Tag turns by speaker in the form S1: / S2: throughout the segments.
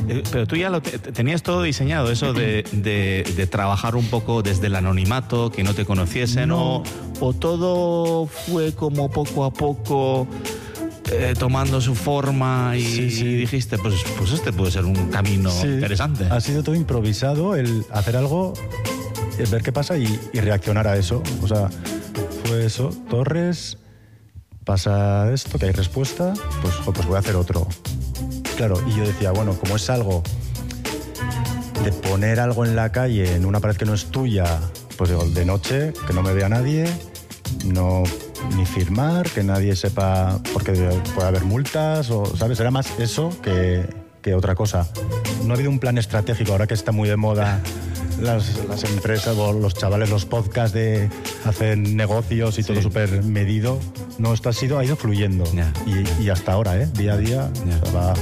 S1: Pero tú ya tenías todo diseñado, eso de trabajar un poco desde el anonimato, que no te conociesen,
S2: No.
S1: o todo fue como poco a poco tomando su forma y, y dijiste, pues este puede ser un camino interesante.
S2: Ha sido todo improvisado, el hacer algo, ver qué pasa y reaccionar a eso. O sea, fue eso, Torres, pasa esto, que hay respuesta, pues voy a hacer otro. Claro, y yo decía, bueno, como es algo de poner algo en la calle, en una pared que no es tuya, pues digo, de noche, que no me vea nadie, no ni firmar, que nadie sepa, porque puede haber multas, o, ¿sabes? Era más eso que otra cosa. No ha habido un plan estratégico, ahora que está muy de moda las empresas o los chavales, los podcasts de hacer negocios y todo súper medido. No, esto ha ido fluyendo.
S1: Yeah.
S2: Y hasta ahora, día a día,
S1: Yeah.
S2: o sea, va.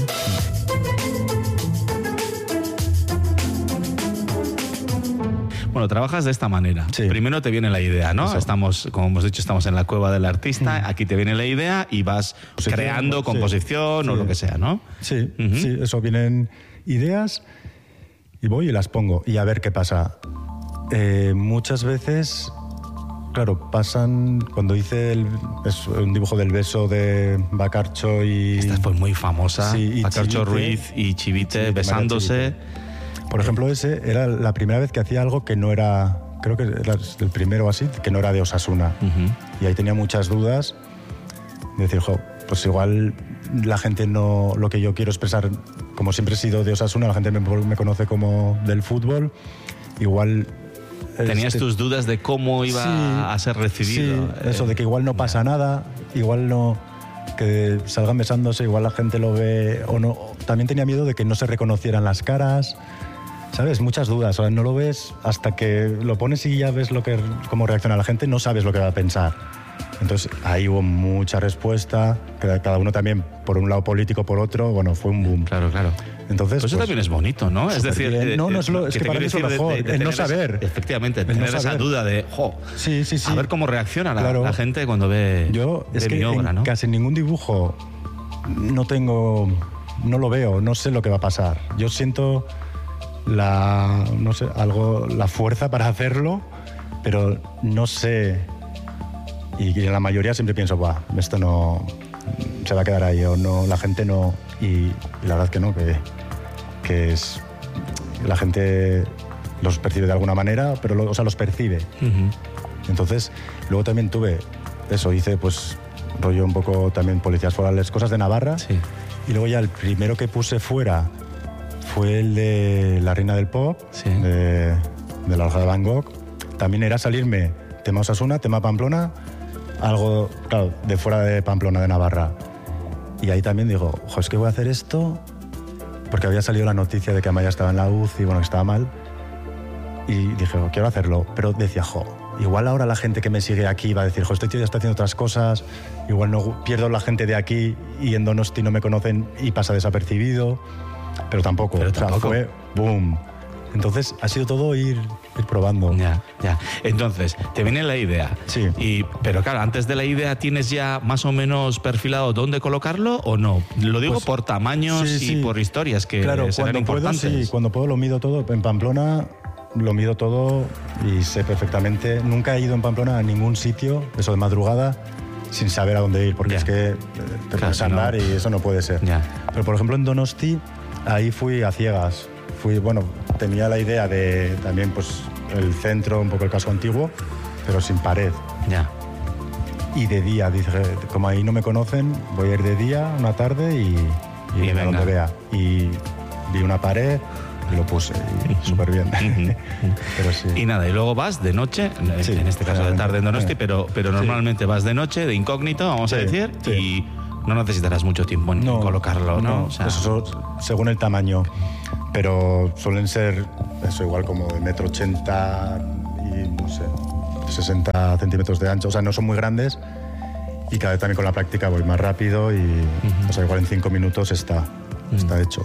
S1: Bueno, trabajas de esta manera.
S2: Sí.
S1: Primero te viene la idea, ¿no?
S2: Eso.
S1: Estamos, como hemos dicho, estamos en la cueva del artista. Aquí te viene la idea y vas creando composición o lo que sea, ¿no?
S2: Sí, sí, eso, vienen ideas y voy y las pongo y a ver qué pasa. Muchas veces, claro, pasan, cuando hice un dibujo del beso de Bacarcho y...
S1: Esta fue muy famosa,
S2: Sí,
S1: Bacarcho
S2: Chivite.
S1: Ruiz y Chivite
S2: Sí,
S1: besándose.
S2: Por ejemplo, ese era la primera vez que hacía algo que no era, creo que era el primero así, que no era de Osasuna. Y ahí tenía muchas dudas de decir, pues igual la gente no, lo que yo quiero expresar, como siempre he sido de Osasuna, la gente me conoce como del fútbol, igual...
S1: Tenías tus dudas de cómo iba a ser recibido.
S2: Sí, eso de que igual no pasa nada, igual no, que salgan besándose, igual la gente lo ve o no. También tenía miedo de que no se reconocieran las caras, ¿sabes? Muchas dudas, o sea, no lo ves hasta que lo pones y ya ves cómo reacciona la gente, no sabes lo que va a pensar. Entonces ahí hubo mucha respuesta, cada uno también, por un lado político, por otro, bueno, fue un boom.
S1: Claro, claro.
S2: Entonces,
S1: eso también es bonito, ¿no? Es decir,
S2: no es que para mí es lo mejor, el no saber.
S1: Efectivamente,
S2: El
S1: tener
S2: no
S1: esa
S2: saber.
S1: duda de,
S2: sí.
S1: a ver cómo reacciona
S2: Claro.
S1: la gente cuando ve,
S2: es que
S1: mi obra,
S2: en
S1: ¿no?
S2: casi ningún dibujo no lo veo, no sé lo que va a pasar. Yo siento la fuerza para hacerlo, pero no sé. Y en la mayoría siempre pienso, esto no se va a quedar ahí, o no, la gente no. Y la verdad que no, que es. La gente los percibe de alguna manera, pero los percibe. Entonces, luego también hice pues rollo un poco también policías forales, cosas de Navarra.
S1: Sí.
S2: Y luego ya el primero que puse fuera fue el de La Reina del Pop, de la hoja de Van Gogh. También era salirme tema Osasuna, tema Pamplona, algo, claro, de fuera de Pamplona, de Navarra. Y ahí también digo, es que voy a hacer esto, porque había salido la noticia de que Amaya estaba en la UCI, bueno, que estaba mal. Y dije, quiero hacerlo, pero decía, igual ahora la gente que me sigue aquí va a decir, este tío ya está haciendo otras cosas, igual no pierdo la gente de aquí y en Donosti no me conocen y pasa desapercibido, pero tampoco. O sea, fue boom. Entonces ha sido todo ir probando.
S1: Ya. Entonces, te viene la idea.
S2: Sí.
S1: Pero claro, antes de la idea, ¿tienes ya más o menos perfilado dónde colocarlo o no? Lo digo por tamaños y por historias que serán importantes.
S2: Cuando puedo lo mido todo. En Pamplona lo mido todo y sé perfectamente. Nunca he ido en Pamplona a ningún sitio, eso de madrugada, sin saber a dónde ir, porque es que te puedes andar y eso no puede ser. Pero por ejemplo en Donosti, ahí fui a ciegas. Tenía la idea de también pues el centro, un poco el casco antiguo, pero sin pared. Y de día, dije, como ahí no me conocen, voy a ir de día, una tarde y a donde vea. Y vi una pared y lo puse, y súper bien. Pero sí.
S1: Y nada, y luego vas de noche, en este caso de tarde en Donosti, pero normalmente vas de noche, de incógnito, vamos a decir, y no necesitarás mucho tiempo en colocarlo, ¿no? O sea,
S2: eso según el tamaño. Pero suelen ser, eso igual como de 1,80 m y, no sé, 60 centímetros de ancho. O sea, no son muy grandes. Y cada vez también con la práctica voy más rápido y, o sea, igual en 5 minutos está hecho.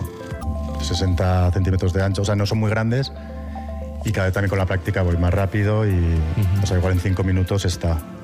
S2: 60 centímetros de ancho. O sea, no son muy grandes. Y cada vez también con la práctica voy más rápido y, o sea, igual en 5 minutos está